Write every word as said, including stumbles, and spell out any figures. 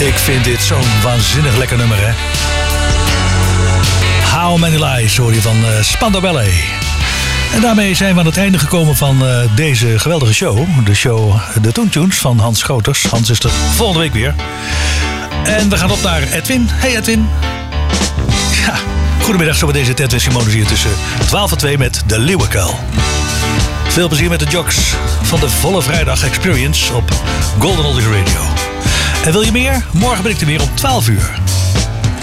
Ik vind dit zo'n waanzinnig lekker nummer, hè. How Many Lies hoor je van uh, Spandau Ballet. En daarmee zijn we aan het einde gekomen van uh, deze geweldige show. De show De Toontunes van Hans Schoters. Hans is er volgende week weer. En we gaan op naar Edwin. Hey Edwin. Ja, goedemiddag zo bij deze Edwin Simonis hier tussen twaalf en twee met de Leeuwenkuil. Veel plezier met de jocks van de Volle Vrijdag Experience op Golden Oldies Radio. En wil je meer? Morgen ben ik er weer om twaalf uur.